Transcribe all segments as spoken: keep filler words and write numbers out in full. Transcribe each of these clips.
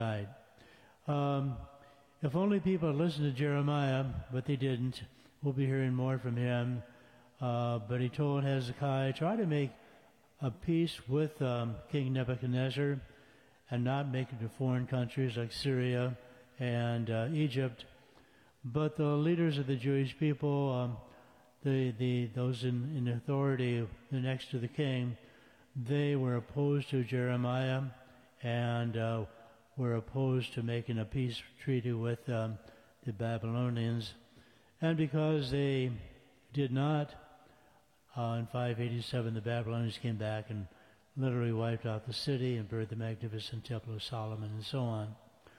Right. Um, if only people had listened to Jeremiah, but they didn't. We'll be hearing more from him. Uh, but he told Hezekiah, try to make a peace with um, King Nebuchadnezzar and not make it to foreign countries like Syria and uh, Egypt. But the leaders of the Jewish people, um, the, the those in, in authority next to the king, they were opposed to Jeremiah and uh, were opposed to making a peace treaty with um, the Babylonians. And because they did not, uh, in five eighty-seven the Babylonians came back and literally wiped out the city and burned the magnificent Temple of Solomon and so on.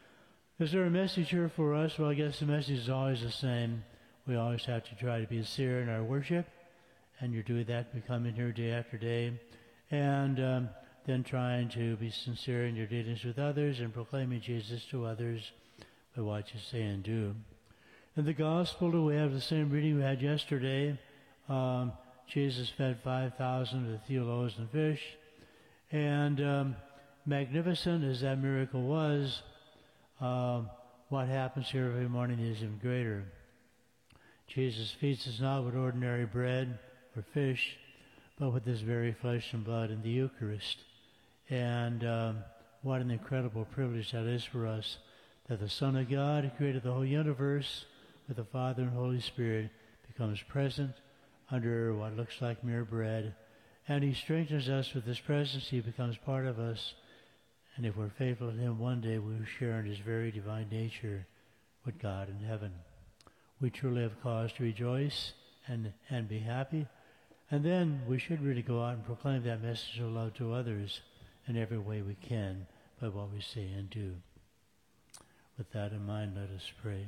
Is there a message here for us? Well, I guess the message is always the same. We always have to try to be sincere in our worship, and you're doing that by coming here day after day, and um, then trying to be sincere in your dealings with others and proclaiming Jesus to others by what you say and do. In the Gospel, do we have the same reading we had yesterday? Um, Jesus fed five thousand with a few loaves and fish, and um, magnificent as that miracle was, uh, what happens here every morning is even greater. Jesus feeds us not with ordinary bread or fish, but with His very flesh and blood in the Eucharist. And um, what an incredible privilege that is for us, that the Son of God, who created the whole universe with the Father and Holy Spirit, becomes present under what looks like mere bread, and He strengthens us with His presence. He becomes part of us, and if we're faithful to Him, one day we will share in His very divine nature with God in heaven. We truly have cause to rejoice and, and be happy, and then we should really go out and proclaim that message of love to others in every way we can by what we say and do. With that in mind, let us pray.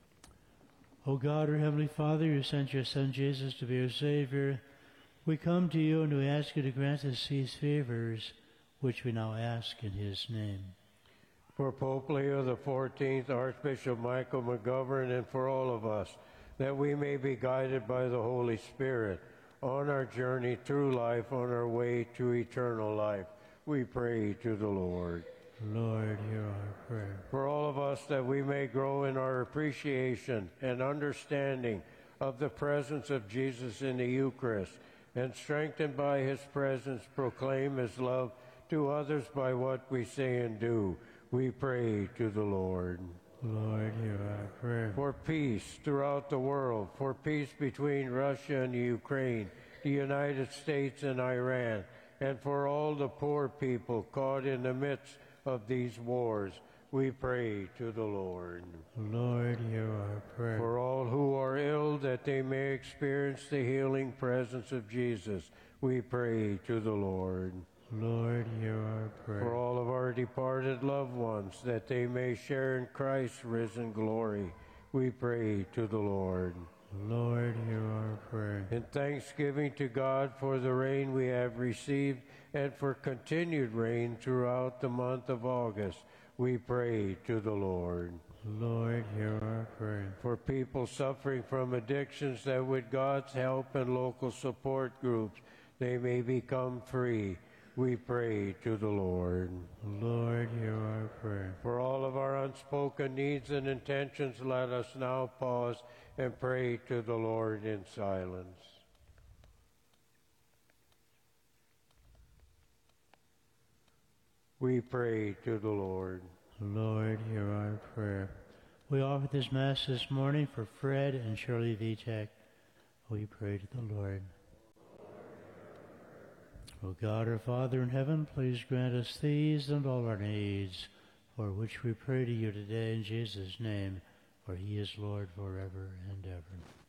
O God, our Heavenly Father, you sent your Son Jesus to be our Savior. We come to you and we ask you to grant us these favors, which we now ask in His name. For Pope Leo the fourteenth, Archbishop Michael McGovern, and for all of us, that we may be guided by the Holy Spirit on our journey through life, on our way to eternal life, we pray to the Lord. Lord, hear our prayer. For all of us, that we may grow in our appreciation and understanding of the presence of Jesus in the Eucharist, and strengthened by His presence, proclaim His love to others by what we say and do, we pray to the Lord. Lord, hear our prayer. For peace throughout the world, for peace between Russia and Ukraine, the United States and Iran, and for all the poor people caught in the midst of these wars, we pray to the Lord. Lord, hear our prayer. For all who are ill, that they may experience the healing presence of Jesus, we pray to the Lord. Lord, hear our prayer. For all of our departed loved ones, that they may share in Christ's risen glory, we pray to the Lord. Lord, hear our prayer. In thanksgiving to God for the rain we have received and for continued rain throughout the month of August, we pray to the Lord. Lord, hear our prayer. For people suffering from addictions, that with God's help and local support groups, they may become free, we pray to the Lord. Lord, hear our prayer. For all of our unspoken needs and intentions, let us now pause and pray to the Lord in silence. We pray to the Lord. Lord, hear our prayer. We offer this Mass this morning for Fred and Shirley Vitek. We pray to the Lord. O God, our Father in heaven, please grant us these and all our needs, for which we pray to you today in Jesus' name, for He is Lord forever and ever.